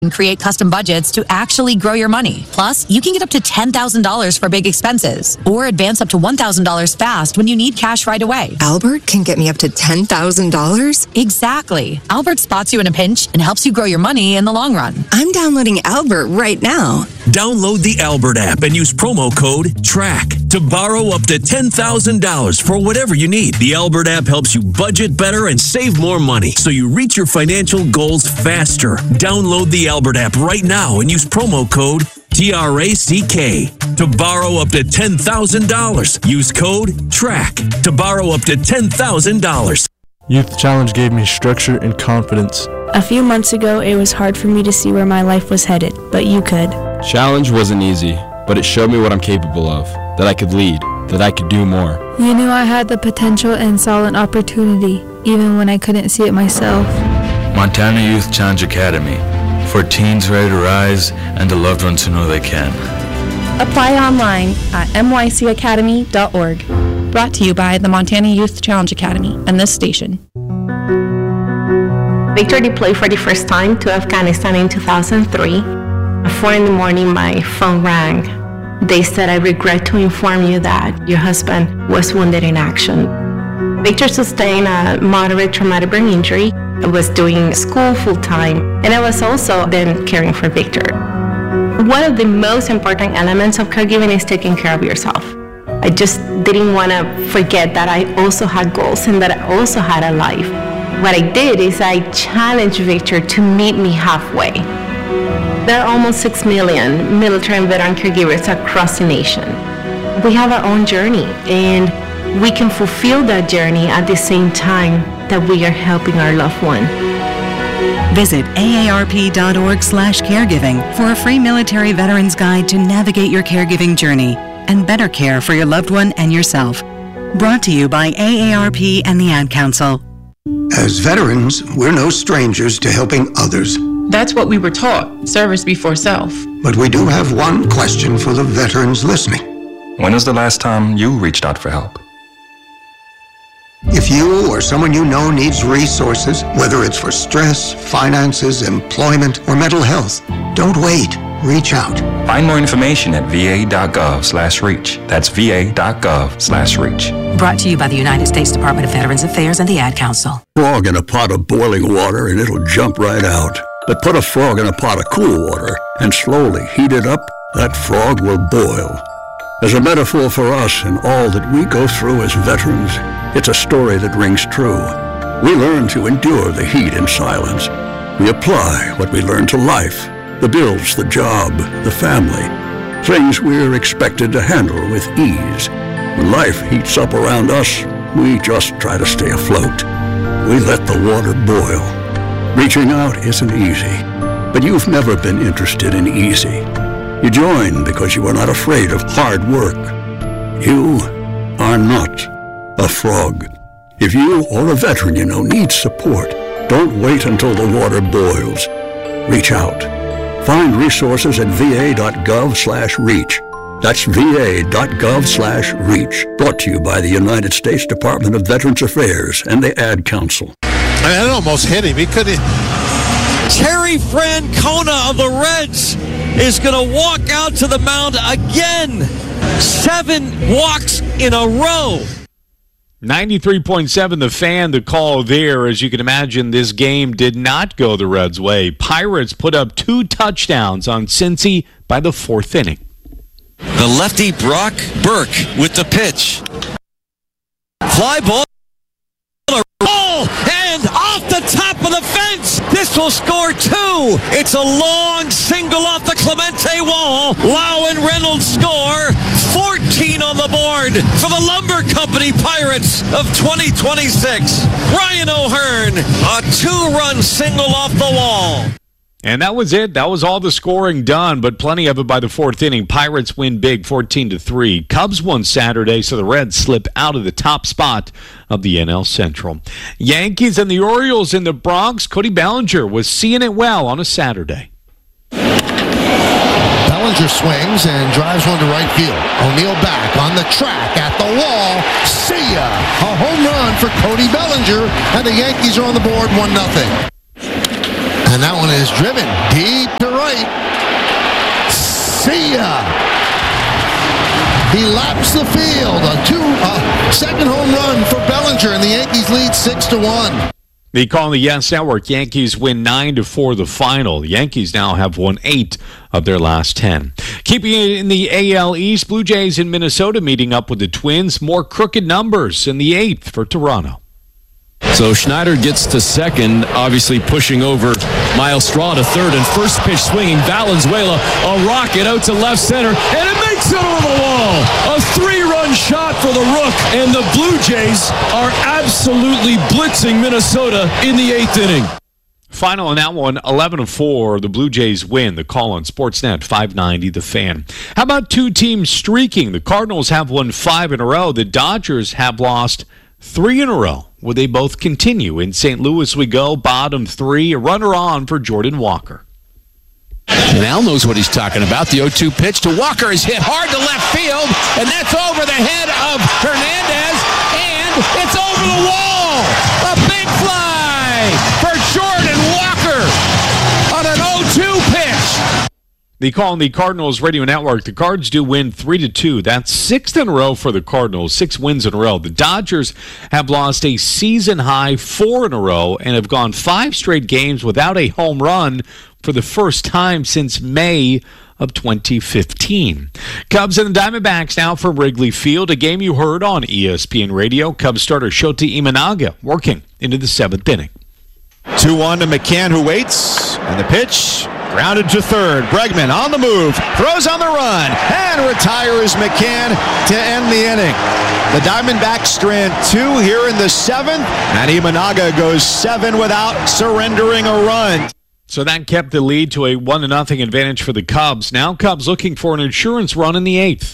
and create custom budgets to actually grow your money. Plus, you can get up to $10,000 for big expenses or advance up to $1,000 fast when you need cash right away. Albert can get me up to $10,000? Exactly. Albert spots you in a pinch and helps you grow your money in the long run. I'm downloading Albert right now. Download the Albert app and use promo code TRACK to borrow up to $10,000 for whatever you need. The Albert app helps you budget better and save more money so you reach your financial goals faster. Download the Albert app right now and use promo code TRACK to borrow up to $10,000. Use code TRACK to borrow up to $10,000. Youth Challenge gave me structure and confidence. A few months ago, it was hard for me to see where my life was headed, but you could. Challenge wasn't easy, but it showed me what I'm capable of, that I could lead, that I could do more. You knew I had the potential and saw an opportunity, even when I couldn't see it myself. Montana Youth Challenge Academy, for teens ready to rise and to loved ones who know they can. Apply online at mycacademy.org. Brought to you by the Montana Youth Challenge Academy and this station. Victor deployed for the first time to Afghanistan in 2003. At 4 in the morning, my phone rang. They said, "I regret to inform you that your husband was wounded in action." Victor sustained a moderate traumatic brain injury. I was doing school full-time, and I was also then caring for Victor. One of the most important elements of caregiving is taking care of yourself. I just didn't want to forget that I also had goals and that I also had a life. What I did is I challenged Victor to meet me halfway. There are almost 6 million military and veteran caregivers across the nation. We have our own journey, and we can fulfill that journey at the same time that we are helping our loved one. Visit aarp.org/caregiving for a free military veterans guide to navigate your caregiving journey and better care for your loved one and yourself. Brought to you by AARP and the Ad Council. As veterans, we're no strangers to helping others. That's what we were taught, service before self. But we do have one question for the veterans listening. When was the last time you reached out for help? If you or someone you know needs resources, whether it's for stress, finances, employment, or mental health, don't wait. Reach out. Find more information at va.gov/reach. That's va.gov/reach. Brought to you by the United States Department of Veterans Affairs and the Ad Council. Frog in a pot of boiling water and it'll jump right out. But put a frog in a pot of cool water and slowly heat it up, that frog will boil. As a metaphor for us and all that we go through as veterans, it's a story that rings true. We learn to endure the heat in silence. We apply what we learn to life. The bills, the job, the family. Things we're expected to handle with ease. When life heats up around us, we just try to stay afloat. We let the water boil. Reaching out isn't easy, but you've never been interested in easy. You join because you are not afraid of hard work. You are not a frog. If you or a veteran you know needs support, don't wait until the water boils. Reach out. Find resources at va.gov/reach. That's va.gov/reach. Brought to you by the United States Department of Veterans Affairs and the Ad Council. I mean, it almost hit him. He couldn't. Terry Francona of the Reds is going to walk out to the mound again. 7 walks in a row. 93.7 The Fan, the call there. As you can imagine, this game did not go the Reds' way. Pirates put up 2 touchdowns on Cincy by the 4th inning. The lefty Brock Burke with the pitch. Fly ball. And off the top of the fence. This will score 2. It's a long single off the Clemente wall. Lau and Reynolds score. 14 on the board for the Lumber Company Pirates of 2026. Ryan O'Hearn, a 2-run single off the wall. And that was it. That was all the scoring done, but plenty of it by the 4th inning. Pirates win big, 14-3. Cubs won Saturday, so the Reds slip out of the top spot of the NL Central. Yankees and the Orioles in the Bronx. Cody Bellinger was seeing it well on a Saturday. Bellinger swings and drives one to right field. O'Neill back on the track at the wall. See ya! A home run for Cody Bellinger, and the Yankees are on the board 1-0. And that one is driven deep to right. See ya. He laps the field. A second home run for Bellinger, and the Yankees lead 6-1. The call on the Yes Network. Yankees win 9-4 the final. The Yankees now have won 8 of their last 10. Keeping it in the AL East, Blue Jays in Minnesota meeting up with the Twins. More crooked numbers in the 8th for Toronto. So Schneider gets to second, obviously pushing over Miles Straw to third, and first pitch swinging Valenzuela, a rocket out to left center, and it makes it over the wall. A 3-run shot for the Rook, and the Blue Jays are absolutely blitzing Minnesota in the 8th inning. Final on that one, 11-4. The Blue Jays win. The call on Sportsnet 590 The Fan. How about two teams streaking? The Cardinals have won 5 in a row. The Dodgers have lost 3 in a row. Will they both continue? In St. Louis we go, bottom 3, a runner on for Jordan Walker. And Al knows what he's talking about. The 0-2 pitch to Walker is hit hard to left field, and that's over the head of Hernandez, and it's over the wall. A big fly for Jordan Walker on an 0-2 pitch. The call on the Cardinals radio network. The Cards do win 3-2. That's 6th in a row for the Cardinals, 6 wins in a row. The Dodgers have lost a season-high 4 in a row and have gone 5 straight games without a home run for the first time since May of 2015. Cubs and the Diamondbacks now from Wrigley Field, a game you heard on ESPN Radio. Cubs starter Shota Imanaga working into the 7th inning. 2-1 to McCann, who waits, and the pitch grounded to third. Bregman on the move, throws on the run, and retires McCann to end the inning. The Diamondbacks strand 2 here in the 7th, and Imanaga goes 7 without surrendering a run. So that kept the lead to a 1-0 advantage for the Cubs. Now Cubs looking for an insurance run in the 8th.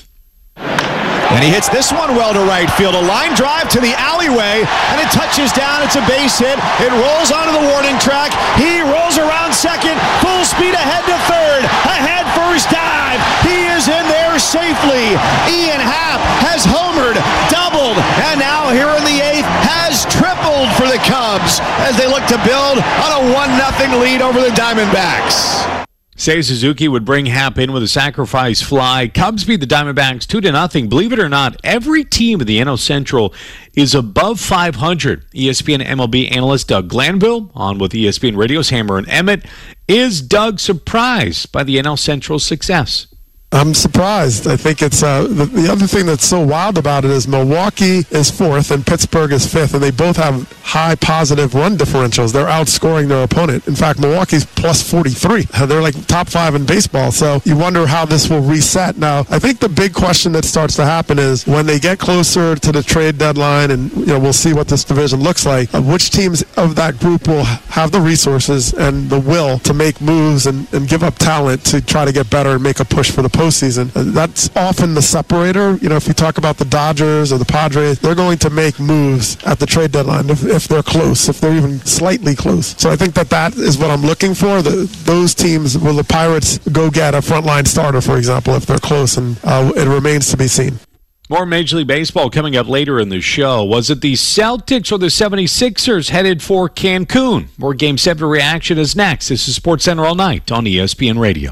And he hits this one well to right field. A line drive to the alleyway, and it touches down. It's a base hit. It rolls onto the warning track. He rolls around second, full speed ahead to third. A head-first dive. He is in there safely. Ian Happ has homered, doubled, and now here in the 8th has tripled for the Cubs as they look to build on a 1-0 lead over the Diamondbacks. Seiya Suzuki would bring Happ in with a sacrifice fly. Cubs beat the Diamondbacks 2-0. Believe it or not, every team in the NL Central is above 500. ESPN MLB analyst Doug Glanville, on with ESPN Radio's Hammer and Emmett. Is Doug surprised by the NL Central's success? I'm surprised. I think it's the other thing that's so wild about it is Milwaukee is 4th and Pittsburgh is 5th, and they both have high positive run differentials. They're outscoring their opponent. In fact, Milwaukee's plus 43. They're like top 5 in baseball, so you wonder how this will reset. Now, I think the big question that starts to happen is when they get closer to the trade deadline, and we'll see what this division looks like, which teams of that group will have the resources and the will to make moves and give up talent to try to get better and make a push for the postseason. That's often the separator. If you talk about the Dodgers or the Padres, they're going to make moves at the trade deadline if they're close, if they're even slightly close. So I think that is what I'm looking for. Those teams, will the Pirates go get a frontline starter, for example, if they're close, and it remains to be seen. More Major League Baseball coming up later in the show. Was it the Celtics or the 76ers headed for Cancun? More Game 7 reaction is next. This is SportsCenter All Night on ESPN Radio.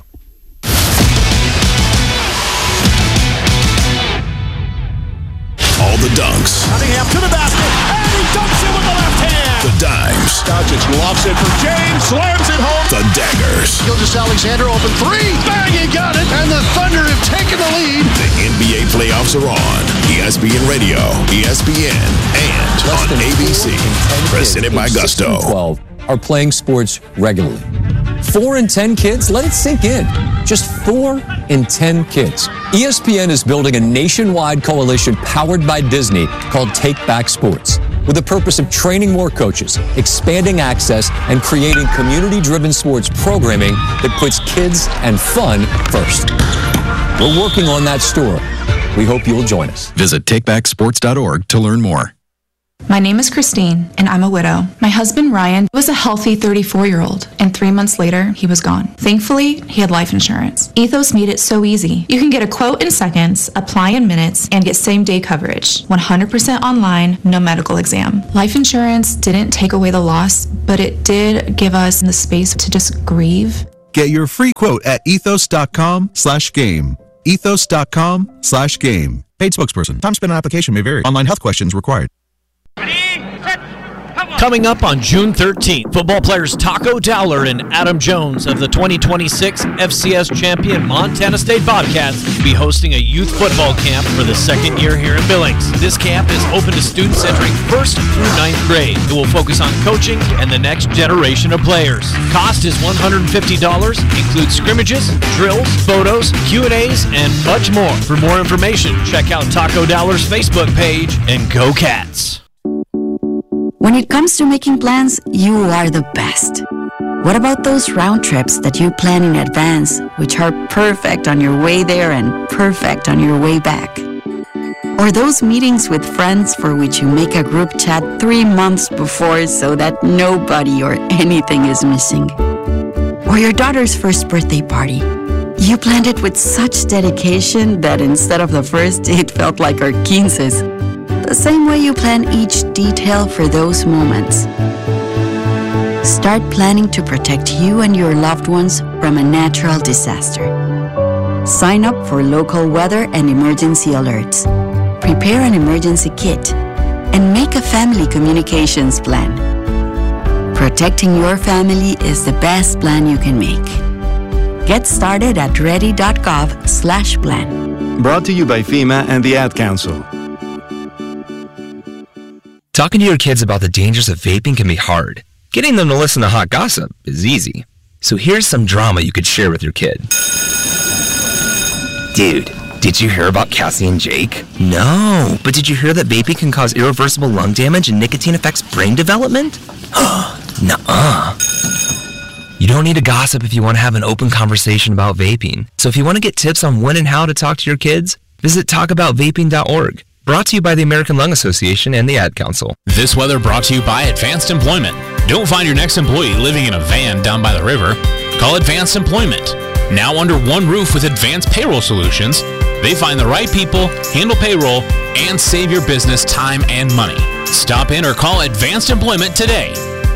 All the dunks. Cunningham to the basket, and he dunks it with the left hand. The dimes. Doncic lofts it for James, slams it home. The daggers. Gilgeous-Alexander open 3. Bang, he got it. And the Thunder have taken the lead. The NBA playoffs are on. ESPN Radio, ESPN, and on ABC. Presented by Gusto. 12 are playing sports regularly. 4 in 10 kids, let it sink in. Just 4 in 10 kids. ESPN is building a nationwide coalition powered by Disney called Take Back Sports, with the purpose of training more coaches, expanding access, and creating community-driven sports programming that puts kids and fun first. We're working on that story. We hope you'll join us. Visit takebacksports.org to learn more. My name is Christine, and I'm a widow. My husband, Ryan, was a healthy 34-year-old, and 3 months later, he was gone. Thankfully, he had life insurance. Ethos made it so easy. You can get a quote in seconds, apply in minutes, and get same-day coverage. 100% online, no medical exam. Life insurance didn't take away the loss, but it did give us the space to just grieve. Get your free quote at ethos.com/game. ethos.com/game. Paid spokesperson. Time spent on application may vary. Online health questions required. Coming up on June 13th, football players Taco Dowler and Adam Jones of the 2026 FCS champion Montana State Bobcats will be hosting a youth football camp for the second year here in Billings. This camp is open to students entering 1st through 9th grade. It will focus on coaching and the next generation of players. Cost is $150, includes scrimmages, drills, photos, Q&As, and much more. For more information, check out Taco Dowler's Facebook page and go Cats. When it comes to making plans, you are the best. What about those round trips that you plan in advance, which are perfect on your way there and perfect on your way back? Or those meetings with friends for which you make a group chat 3 months before so that nobody or anything is missing? Or your daughter's first birthday party. You planned it with such dedication that instead of the first, it felt like our 15's. The same way you plan each detail for those moments. Start planning to protect you and your loved ones from a natural disaster. Sign up for local weather and emergency alerts. Prepare an emergency kit and make a family communications plan. Protecting your family is the best plan you can make. Get started at ready.gov/plan. Brought to you by FEMA and the Ad Council. Talking to your kids about the dangers of vaping can be hard. Getting them to listen to hot gossip is easy. So here's some drama you could share with your kid. Dude, did you hear about Cassie and Jake? No, but did you hear that vaping can cause irreversible lung damage and nicotine affects brain development? Nuh-uh. You don't need to gossip if you want to have an open conversation about vaping. So if you want to get tips on when and how to talk to your kids, visit talkaboutvaping.org. Brought to you by the American Lung Association and the Ad Council. This weather brought to you by Advanced Employment. Don't find your next employee living in a van down by the river. Call Advanced Employment. Now under one roof with Advanced Payroll Solutions, they find the right people, handle payroll, and save your business time and money. Stop in or call Advanced Employment today.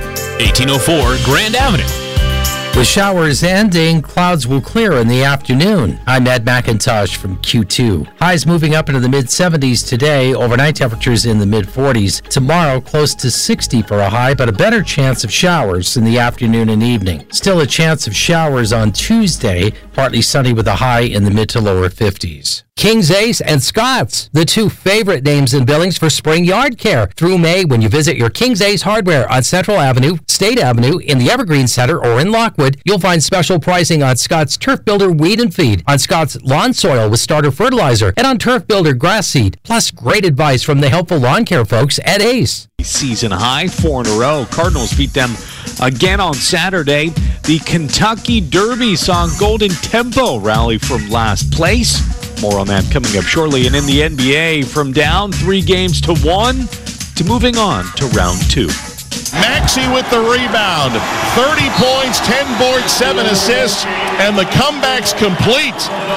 1804 Grand Avenue. With showers ending, clouds will clear in the afternoon. I'm Ed McIntosh from Q2. Highs moving up into the mid-70s today. Overnight temperatures in the mid-40s. Tomorrow, close to 60 for a high, but a better chance of showers in the afternoon and evening. Still a chance of showers on Tuesday, partly sunny with a high in the mid to lower 50s. King's Ace and Scott's, the two favorite names in Billings for spring yard care. Through May, when you visit your King's Ace Hardware on Central Avenue, State Avenue, in the Evergreen Center, or in Lockwood, you'll find special pricing on Scott's Turf Builder Weed and Feed, on Scott's Lawn Soil with Starter Fertilizer, and on Turf Builder Grass Seed, plus great advice from the helpful lawn care folks at Ace. Season high, 4 in a row. Cardinals beat them again on Saturday. The Kentucky Derby saw Golden Tempo rally from last place. More on that coming up shortly. And in the NBA, from down 3 games to 1 to moving on to round 2. Maxey with the rebound. 30 points, 10 boards, 7 assists, and the comeback's complete.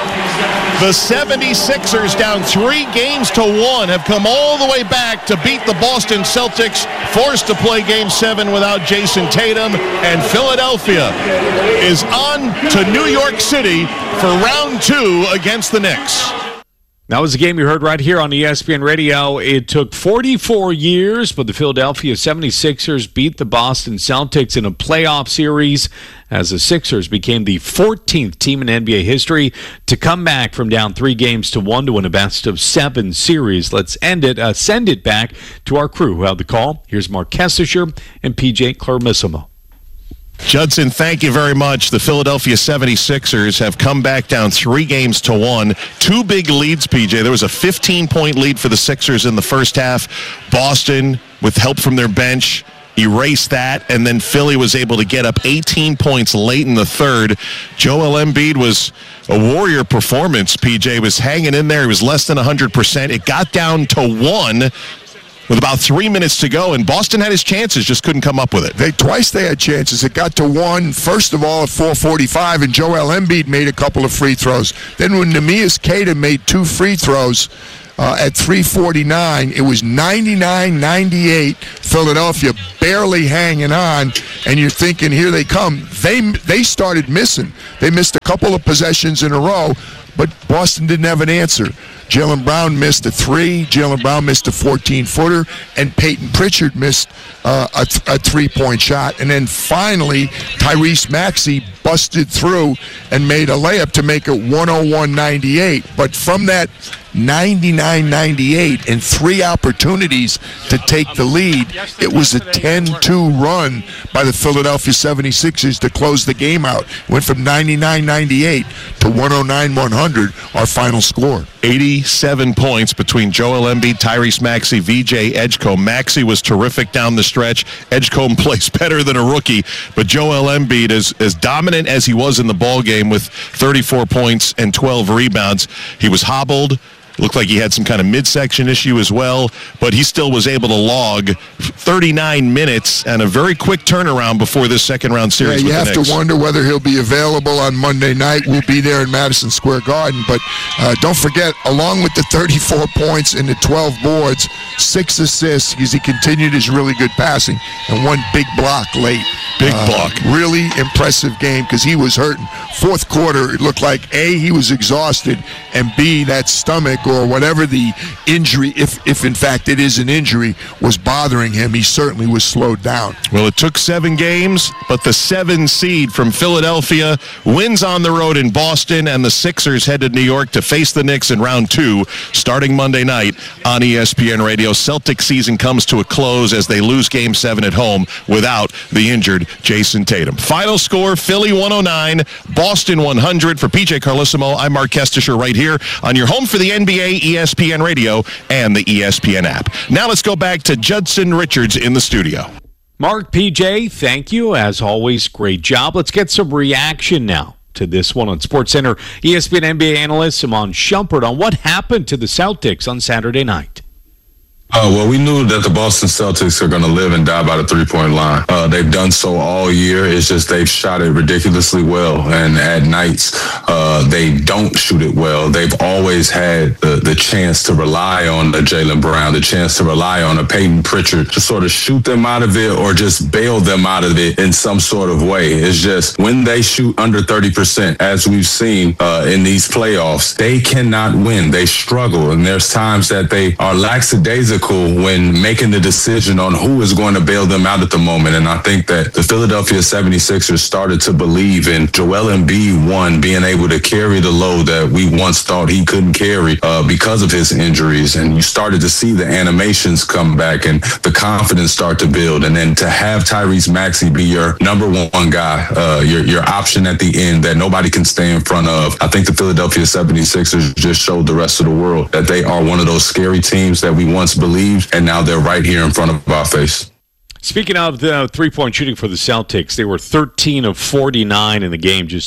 The 76ers, down 3 games to 1, have come all the way back to beat the Boston Celtics, forced to play Game 7 without Jason Tatum, and Philadelphia is on to New York City for round 2 against the Knicks. That was the game you heard right here on ESPN Radio. It took 44 years, but the Philadelphia 76ers beat the Boston Celtics in a playoff series as the Sixers became the 14th team in NBA history to come back from down 3 games to 1 to win a best-of-7 series. Let's send it back to our crew who had the call. Here's Mark Kessler and PJ Clarmissimo. Judson, thank you very much. The Philadelphia 76ers have come back down 3 games to 1. 2 big leads, PJ. There was a 15-point lead for the Sixers in the first half. Boston, with help from their bench, erased that, and then Philly was able to get up 18 points late in the third. Joel Embiid was a warrior performance, PJ. Was hanging in there. He was less than 100%. It got down to 1. with about 3 minutes to go, and Boston had his chances, just couldn't come up with it. Twice they had chances. It got to one, first of all, at 4:45, and Joel Embiid made a couple of free throws. Then when Neemias Queta made 2 free throws at 3:49, it was 99-98, Philadelphia barely hanging on, and you're thinking, here they come. They started missing. They missed a couple of possessions in a row, but Boston didn't have an answer. Jaylen Brown missed a 3. Jaylen Brown missed a 14-footer, and Peyton Pritchard missed a 3-point shot. And then finally, Tyrese Maxey busted through and made a layup to make it 101-98. But from that 99-98 and 3 opportunities to take the lead, it was a 10-2 run by the Philadelphia 76ers to close the game out. Went from 99-98 to 109-100, our final score. 87 points between Joel Embiid, Tyrese Maxey, VJ Edgecombe. Maxey was terrific down the stretch. Edgecombe plays better than a rookie, but Joel Embiid is as dominant as he was in the ball game with 34 points and 12 rebounds. He was hobbled. Looked like he had some kind of midsection issue as well, but he still was able to log 39 minutes and a very quick turnaround before this second-round series with the Knicks. You have to wonder whether he'll be available on Monday night. We'll be there in Madison Square Garden, but don't forget, along with the 34 points and the 12 boards, 6 assists because he continued his really good passing, and 1 big block late. Big block. Really impressive game because he was hurting. Fourth quarter, it looked like, A, he was exhausted, and B, that stomach or whatever the injury, if in fact it is an injury, was bothering him. He certainly was slowed down. Well, it took 7 games, but the 7 seed from Philadelphia wins on the road in Boston, and the Sixers head to New York to face the Knicks in round 2 starting Monday night on ESPN Radio. Celtics season comes to a close as they lose Game 7 at home without the injured Jason Tatum. Final score, Philly 109, Boston 100. For PJ Carlissimo, I'm Mark Kestisher right here on your home for the NBA, ESPN Radio, and the ESPN app. Now let's go back to Judson Richards in the studio. Mark, PJ, thank you. As always, great job. Let's get some reaction now to this one on SportsCenter. ESPN NBA analyst Simon Shumpert on what happened to the Celtics on Saturday night. Well, we knew that the Boston Celtics are going to live and die by the three-point line. They've done so all year. It's just they've shot it ridiculously well. And at nights, they don't shoot it well. They've always had the chance to rely on a Jaylen Brown, the chance to rely on a Peyton Pritchard to sort of shoot them out of it or just bail them out of it in some sort of way. It's just when they shoot under 30%, as we've seen in these playoffs, they cannot win. They struggle. And there's times that they are lackadaisical when making the decision on who is going to bail them out at the moment. And I think that the Philadelphia 76ers started to believe in Joel Embiid, one, being able to carry the load that we once thought he couldn't carry because of his injuries. And you started to see the animations come back and the confidence start to build. And then to have Tyrese Maxey be your number one guy, your option at the end that nobody can stay in front of. I think the Philadelphia 76ers just showed the rest of the world that they are one of those scary teams that we once believed, and now they're right here in front of our face. Speaking of the three-point shooting for the Celtics, they were 13 of 49 in the game, just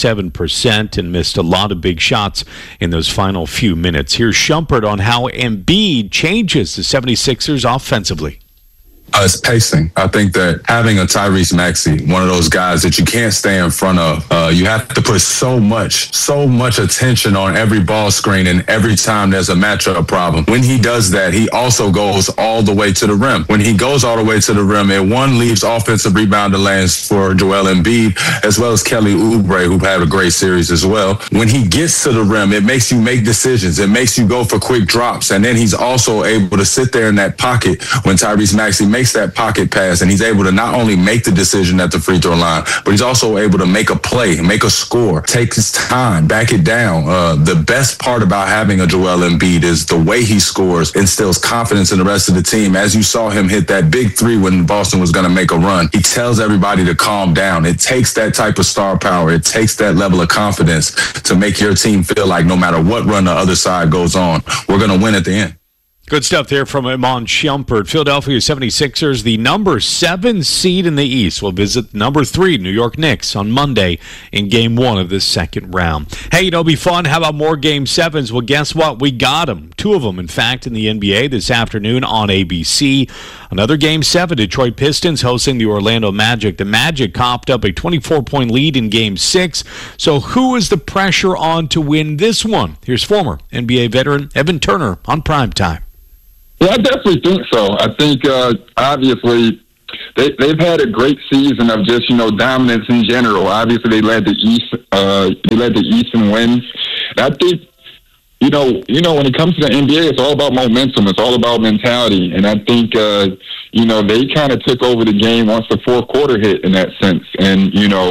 27%, and missed a lot of big shots in those final few minutes. Here's Shumpert on how Embiid changes the 76ers offensively. It's pacing. I think that having a Tyrese Maxey, one of those guys that you can't stay in front of, you have to put so much attention on every ball screen and every time there's a matchup problem. When he does that, he also goes all the way to the rim. When he goes all the way to the rim, it leaves offensive rebounding lanes for Joel Embiid, as well as Kelly Oubre, who had a great series as well. When he gets to the rim, it makes you make decisions. It makes you go for quick drops. And then he's also able to sit there in that pocket when Tyrese Maxey makes that pocket pass, and he's able to not only make the decision at the free throw line, but he's also able to make a play, make a score, take his time, back it down. The best part about having a Joel Embiid is the way he scores instills confidence in the rest of the team. As you saw him hit that big 3 when Boston was going to make a run, he tells everybody to calm down. It takes that type of star power. It takes that level of confidence to make your team feel like no matter what run the other side goes on, we're going to win at the end. Good stuff there from Iman Shumpert. Philadelphia 76ers, the number 7 seed in the East, will visit number 3 New York Knicks on Monday in Game 1 of the second round. Hey, it'll be fun. How about more Game 7s? Well, guess what? We got them. 2 of them, in fact, in the NBA this afternoon on ABC. Another Game 7, Detroit Pistons hosting the Orlando Magic. The Magic copped up a 24-point lead in Game 6. So who is the pressure on to win this one? Here's former NBA veteran Evan Turner on Primetime. Yeah, I definitely think so. I think, obviously, they've had a great season of just, dominance in general. Obviously, they led the East. They led the East in wins. And I think, when it comes to the NBA, it's all about momentum. It's all about mentality. And I think, they kind of took over the game once the fourth quarter hit in that sense. And,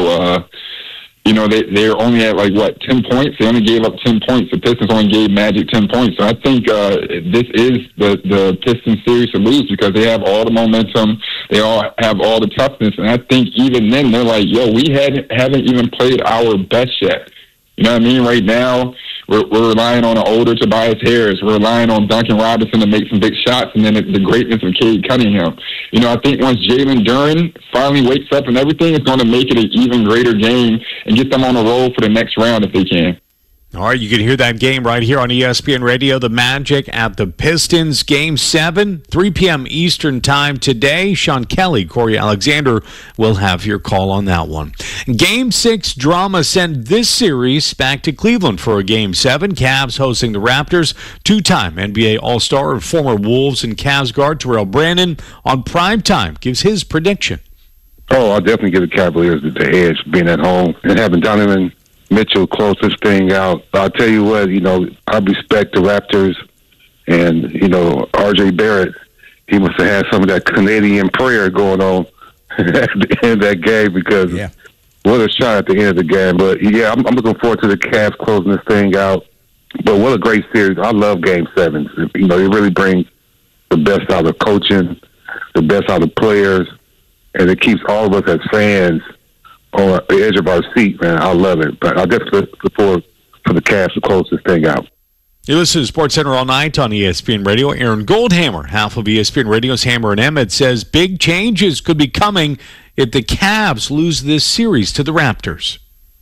they're only at 10 points. They only gave up 10 points. The Pistons only gave Magic 10 points. So I think this is the Pistons series to lose because they have all the momentum. They all have all the toughness. And I think even then they're like, we haven't even played our best yet. You know what I mean? Right now, we're relying on an older Tobias Harris. We're relying on Duncan Robinson to make some big shots, and then the greatness of Cade Cunningham. I think once Jalen Duren finally wakes up and everything, it's going to make it an even greater game and get them on a roll for the next round if they can. All right, you can hear that game right here on ESPN Radio. The Magic at the Pistons, Game 7, 3 p.m. Eastern Time today. Sean Kelly, Corey Alexander will have your call on that one. Game 6 drama sent this series back to Cleveland for a Game 7. Cavs hosting the Raptors. 2-time NBA All-Star and former Wolves and Cavs guard Terrell Brandon on Primetime gives his prediction. Oh, I'll definitely give the Cavaliers the edge being at home and having Donovan Mitchell close this thing out. I'll tell you what, I respect the Raptors and, R.J. Barrett. He must have had some of that Canadian prayer going on at the end of that game because what a shot at the end of the game. But, I'm looking forward to the Cavs closing this thing out. But what a great series. I love Game 7. It really brings the best out of coaching, the best out of players, and it keeps all of us as fans on the edge of our seat, man. I love it. But I just look forward for the Cavs to close this thing out. You listen to SportsCenter all night on ESPN Radio. Aaron Goldhammer, half of ESPN Radio's Hammer and Emmett, says big changes could be coming if the Cavs lose this series to the Raptors.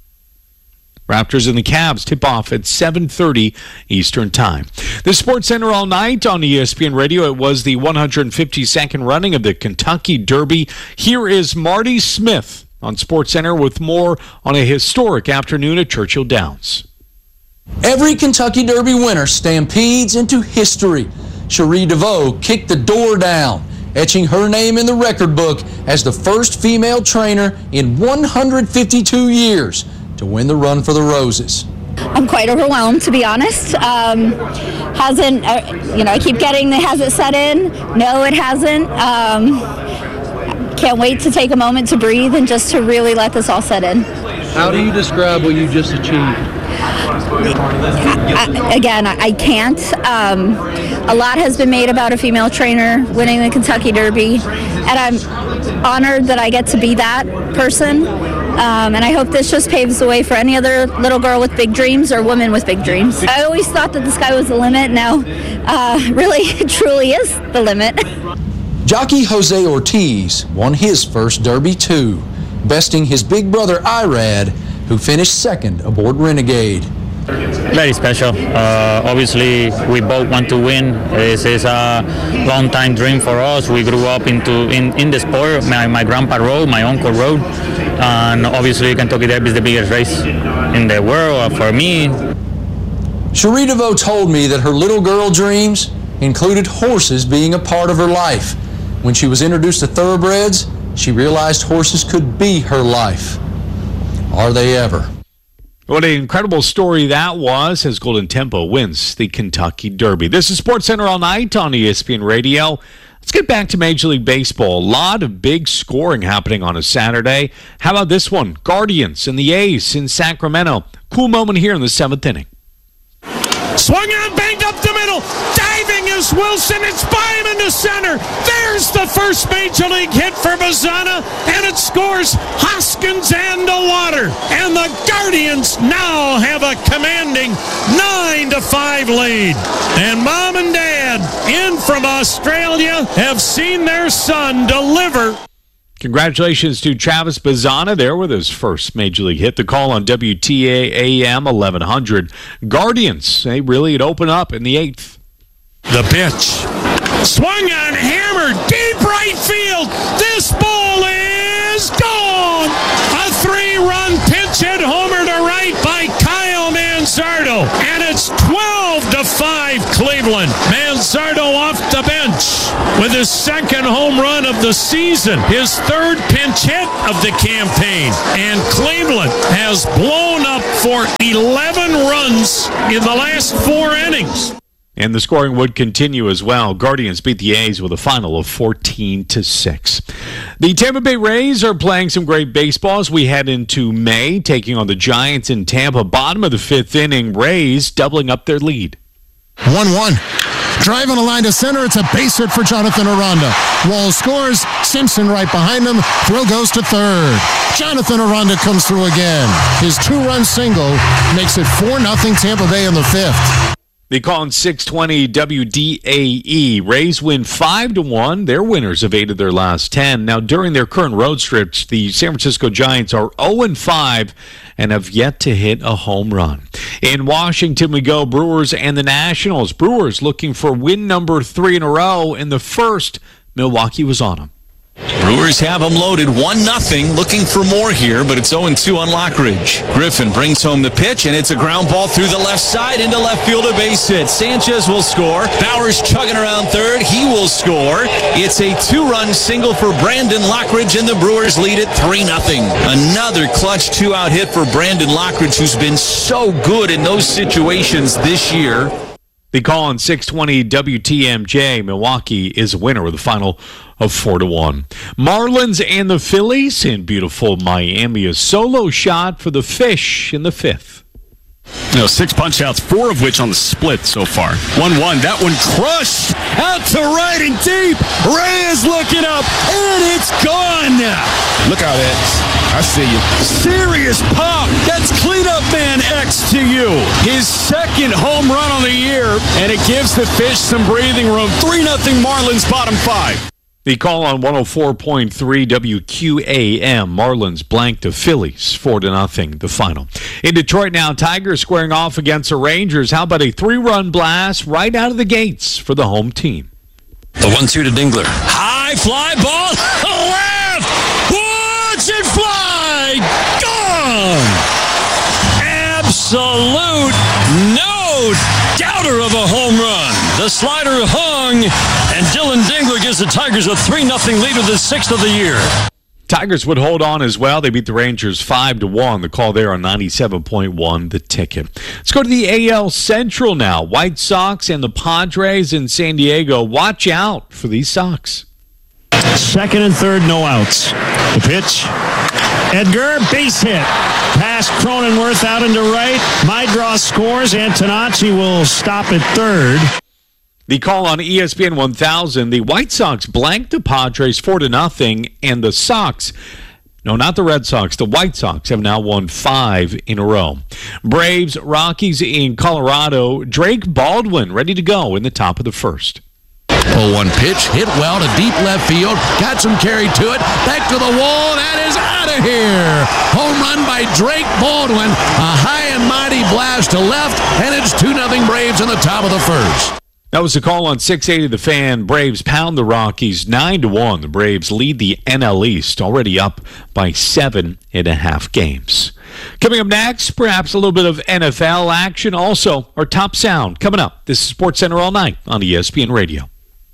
Raptors and the Cavs tip off at 7:30 Eastern Time. The SportsCenter all night on ESPN Radio. It was the 152nd running of the Kentucky Derby. Here is Marty Smith on SportsCenter with more on a historic afternoon at Churchill Downs. Every Kentucky Derby winner stampedes into history. Cherie DeVoe kicked the door down, etching her name in the record book as the first female trainer in 152 years to win the Run for the Roses. I'm quite overwhelmed, to be honest. I keep getting the has it set in? No, it hasn't. Can't wait to take a moment to breathe and just to really let this all set in. How do you describe what you just achieved? I can't. A lot has been made about a female trainer winning the Kentucky Derby, and I'm honored that I get to be that person. And I hope this just paves the way for any other little girl with big dreams or woman with big dreams. I always thought that the sky was the limit. Now, really, it truly is the limit. Jockey Jose Ortiz won his first Derby too, besting his big brother Irad, who finished second aboard Renegade. Very special. Obviously, we both want to win. This is a long-time dream for us. We grew up in the sport. My grandpa rode, my uncle rode, and obviously Kentucky Derby is the biggest race in the world for me. Cherie DeVoe told me that her little girl dreams included horses being a part of her life. When she was introduced to thoroughbreds, she realized horses could be her life. Are they ever? What an incredible story that was as Golden Tempo wins the Kentucky Derby. This is SportsCenter all night on ESPN Radio. Let's get back to Major League Baseball. A lot of big scoring happening on a Saturday. How about this one? Guardians and the A's in Sacramento. Cool moment here in the 7th inning. Swung on, banged up the middle. Diving is Wilson. It's by him into center. There's the first Major League hit for Bazzana, and it scores Hoskins and the water. And the Guardians now have a commanding 9-5 lead. And Mom and Dad, in from Australia, have seen their son deliver. Congratulations to Travis Bazzana there with his first Major League hit. The call on WTAM 1100. Guardians, they really had opened up in the 8th. The pitch. Swung on, hammered, deep right field. This ball is gone. A 3-run pinch hit homer to right by Kyle Manzardo. And it's 12-5 Cleveland. Manzardo off the bench with his second home run of the season. His third pinch hit of the campaign. And Cleveland has blown up for 11 runs in the last 4 innings. And the scoring would continue as well. Guardians beat the A's with a final of 14-6. The Tampa Bay Rays are playing some great baseball as we head into May, taking on the Giants in Tampa. Bottom of the 5th inning, Rays doubling up their lead. 1-1. Drive on a line to center. It's a base hit for Jonathan Aranda. Wall scores. Simpson right behind him. Throw goes to third. Jonathan Aranda comes through again. His 2-run single makes it 4-0 Tampa Bay in the 5th. They call on 620 WDAE. Rays win 5-1. They're winners of 8 of their last 10. Now, during their current road stretch, the San Francisco Giants are 0-5 and have yet to hit a home run. In Washington, we go Brewers and the Nationals. Brewers looking for win number 3 in a row. In the first, Milwaukee was on them. Brewers have them loaded 1-0, looking for more here, but it's 0-2 on Lockridge. Griffin brings home the pitch, and it's a ground ball through the left side into left field, a base hit. Sanchez will score. Bauer's chugging around third. He will score. It's a 2-run single for Brandon Lockridge, and the Brewers lead it 3-0. Another clutch 2-out hit for Brandon Lockridge, who's been so good in those situations this year. The call on 620 WTMJ. Milwaukee is a winner with a final of 4-1. Marlins and the Phillies in beautiful Miami. A solo shot for the Fish in the 5th. 6 punch-outs, 4 of which on the split so far. 1-1. That one crushed out to right and deep. Reyes looking up, and it's gone now. Look out, X. I see you. Serious pop. That's cleanup man X to you. His second home run on the year, and it gives the Fish some breathing room. 3-0 Marlins, bottom 5. The call on 104.3 WQAM. Marlins blank the Phillies 4-0, the final. In Detroit now, Tigers squaring off against the Rangers. How about a 3-run blast right out of the gates for the home team? The 1-2 to Dingler. High fly ball left. Watch it fly. Gone. Absolute no doubter of a home run. The slider hung, and Dylan Dingler gives the Tigers a 3-0 lead with the 6th of the year. Tigers would hold on as well. They beat the Rangers 5-1. The call there on 97.1, the ticket. Let's go to the AL Central now. White Sox and the Padres in San Diego. Watch out for these Sox. 2nd and 3rd, no outs. The pitch. Edgar, base hit. Pass Cronenworth out into right. Maidra scores. Antonacci will stop at 3rd. The call on ESPN 1000, the White Sox blanked the Padres 4-0, and the Sox, no, not the Red Sox, the White Sox have now won 5 in a row. Braves, Rockies in Colorado. Drake Baldwin ready to go in the top of the 1st. 0-1 pitch, hit well to deep left field, got some carry to it, back to the wall, that is out of here. Home run by Drake Baldwin, a high and mighty blast to left, and it's 2-0 Braves in the top of the 1st. That was the call on 680 The Fan. Braves pound the Rockies 9-1. The Braves lead the NL East, already up by 7.5 games. Coming up next, perhaps a little bit of NFL action. Also, our top sound coming up. This is SportsCenter All Night on ESPN Radio.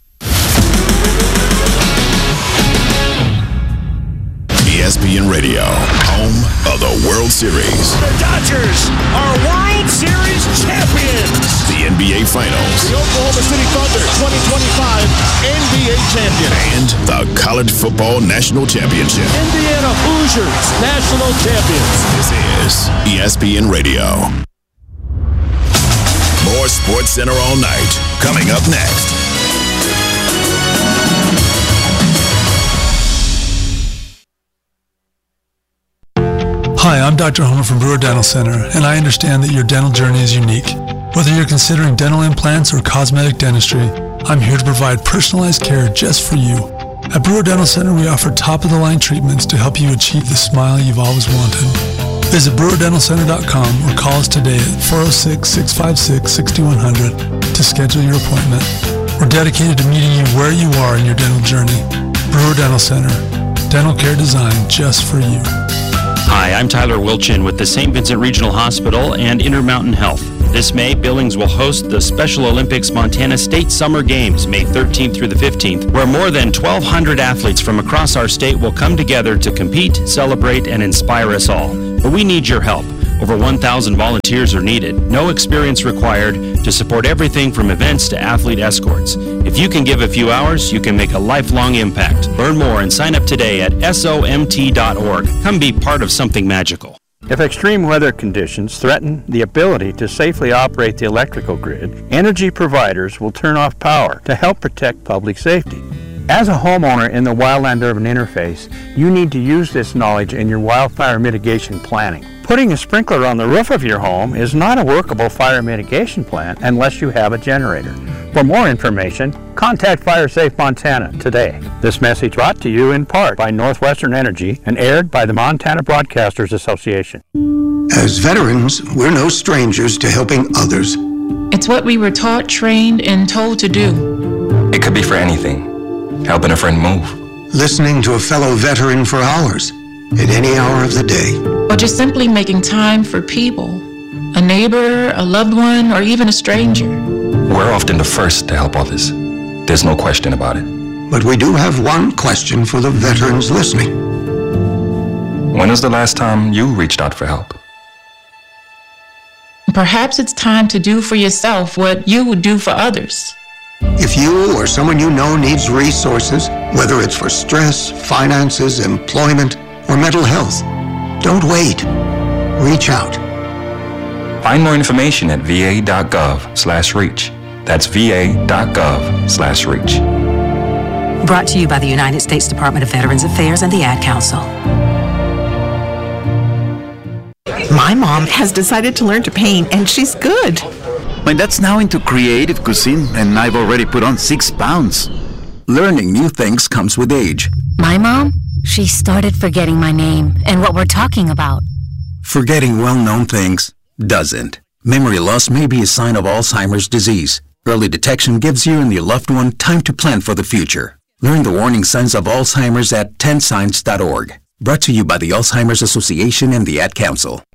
ESPN Radio, home of the World Series. The Dodgers are World Series champions. The NBA Finals. The Oklahoma City Thunder 2025 NBA champion. And the College Football National Championship. Indiana Hoosiers national champions. This is ESPN Radio. More Sports Center all night. Coming up next. Hi, I'm Dr. Homer from Brewer Dental Center, and I understand that your dental journey is unique. Whether you're considering dental implants or cosmetic dentistry, I'm here to provide personalized care just for you. At Brewer Dental Center, we offer top-of-the-line treatments to help you achieve the smile you've always wanted. Visit brewerdentalcenter.com or call us today at 406-656-6100 to schedule your appointment. We're dedicated to meeting you where you are in your dental journey. Brewer Dental Center, dental care designed just for you. Hi, I'm Tyler Wilchin with the St. Vincent Regional Hospital and Intermountain Health. This May, Billings will host the Special Olympics Montana State Summer Games, May 13th through the 15th, where more than 1,200 athletes from across our state will come together to compete, celebrate, and inspire us all. But we need your help. Over 1,000 volunteers are needed, no experience required, to support everything from events to athlete escorts. If you can give a few hours, you can make a lifelong impact. Learn more and sign up today at SOMT.org. Come be part of something magical. If extreme weather conditions threaten the ability to safely operate the electrical grid, energy providers will turn off power to help protect public safety. As a homeowner in the Wildland-Urban interface, you need to use this knowledge in your wildfire mitigation planning. Putting a sprinkler on the roof of your home is not a workable fire mitigation plan unless you have a generator. For more information, contact FireSafe Montana today. This message brought to you in part by Northwestern Energy and aired by the Montana Broadcasters Association. As veterans, we're no strangers to helping others. It's what we were taught, trained, and told to do. It could be for anything. Helping a friend move. Listening to a fellow veteran for hours, at any hour of the day. Or just simply making time for people. A neighbor, a loved one, or even a stranger. We're often the first to help others. There's no question about it. But we do have one question for the veterans listening. When was the last time you reached out for help? Perhaps it's time to do for yourself what you would do for others. If you or someone you know needs resources, whether it's for stress, finances, employment, or mental health, don't wait. Reach out. Find more information at va.gov/reach. That's va.gov/reach. Brought to you by the United States Department of Veterans Affairs and the Ad Council. My mom has decided to learn to paint, and she's good. My dad's now into creative cuisine, and I've already put on 6 pounds. Learning new things comes with age. My mom, she started forgetting my name and what we're talking about. Forgetting well-known things doesn't. Memory loss may be a sign of Alzheimer's disease. Early detection gives you and your loved one time to plan for the future. Learn the warning signs of Alzheimer's at 10signs.org. Brought to you by the Alzheimer's Association and the Ad Council.